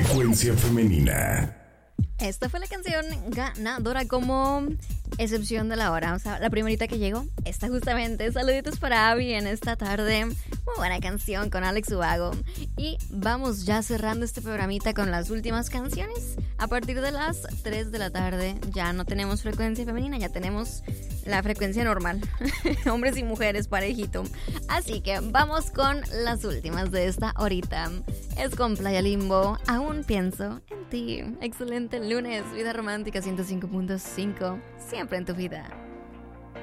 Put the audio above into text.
Frecuencia femenina. Esta fue la canción ganadora como excepción de la hora. O sea, la primerita que llegó. Esta justamente. Saluditos para Abby en esta tarde. Muy buena canción con Alex Ubago. Y vamos ya cerrando este programita con las últimas canciones. A partir de las 3 de la tarde ya no tenemos frecuencia femenina, ya tenemos la frecuencia normal. Hombres y mujeres, parejito. Así que vamos con las últimas de esta horita. Es con Playa Limbo. Aún pienso en ti. Excelente lunes. Vida Romántica 105.5. Siempre en tu vida.